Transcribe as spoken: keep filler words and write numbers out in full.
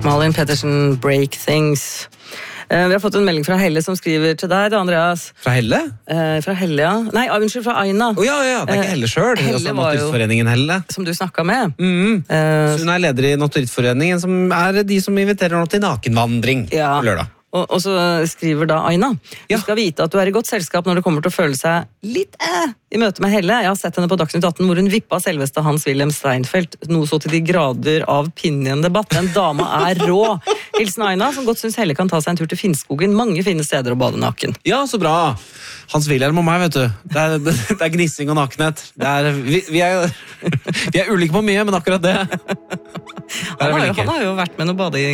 Malin Pettersen, break things. Uh, vi har fått en melding fra Helle som skriver til deg, da, Andreas. Fra Helle? Uh, fra Helle, ja. Nei, uh, unnskyld, fra Aina. Å oh, ja, ja, det er ikke Helle selv. Helle altså, var jo, Naturforeningen Helle. som du snakket med. Mm. Uh, Så hun er leder i Naturforeningen, som er de som inviterer nå til nakenvandring ja. på lørdag. Og, og så skriver da Aina, du Ja. skal vite at du er i godt selskap når det kommer til å føle seg litt eh, i møte med Helle. Jeg har sett henne på Dagsnytt atten hvor hun vippa selveste Hans-Wilhelm Steinfeld, noe så til de grader av pinne i en debatt. Den dama er rå. Hilsen Aina, som godt synes Helle kan ta seg en tur til Finnskogen. Mange fine steder å bade naken. Ja, så bra. Hans Wilhelm og meg, vet du. Det er, det, det er gnissing og nakenhet. Det er, vi, vi, er, vi er ulike på mye, men akkurat det. Han har, jo, han har jo vært med noe bading